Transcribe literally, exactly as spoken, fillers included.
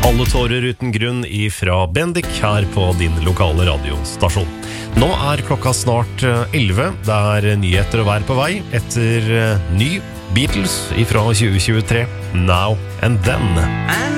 Alle tårer uten grunn ifra Bendik her på din lokale radiostasjon. Nå er klokka snart elleve. Det er nyheter å være på vei etter ny Beatles ifra tjue tjuetre, Now and Then.